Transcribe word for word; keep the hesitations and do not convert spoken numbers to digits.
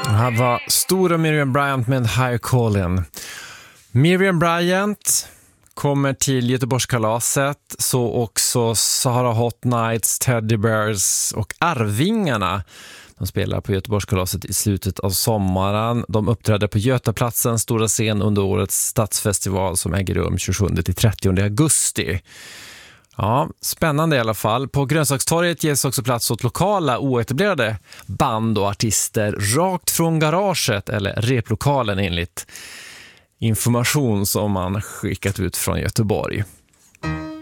Det här var stora Miriam Bryant med Higher Callin'. Miriam Bryant kommer till Göteborgskalaset, så också Sahara Hot Nights, Teddy Bears och Arvingarna. De spelar på Göteborgskalaset i slutet av sommaren. De uppträder på Götaplatsen, stora scen under årets stadsfestival som äger rum tjugosjunde till trettionde augusti. Ja, spännande i alla fall. På Grönsakstorget ges också plats åt lokala oetablerade band och artister rakt från garaget eller replokalen enligt information som man skickat ut från Göteborg.